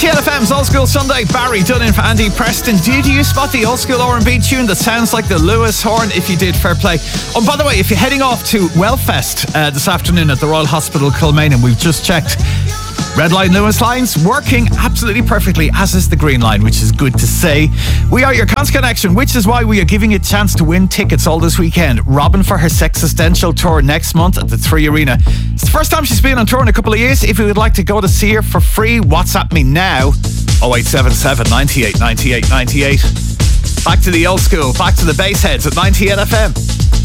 98 FM's Old School Sunday. Barry Dunn for Andy Preston. Did you spot the old school R&B tune that sounds like the Lewis horn? If you did, fair play. Oh, by the way, if you're heading off to Wellfest this afternoon at the Royal Hospital Kilmainham, we've just checked. Red line, Lewis lines working absolutely perfectly, as is the green line, which is good to say. We are your Cons Connection, which is why we are giving you a chance to win tickets all this weekend. Robin for her Sexistential tour next month at the 3 Arena. It's the first time she's been on tour in a couple of years. If you would like to go to see her for free, WhatsApp me now. 0877 98 98 98. Back to the old school, back to the bass heads at 98 FM.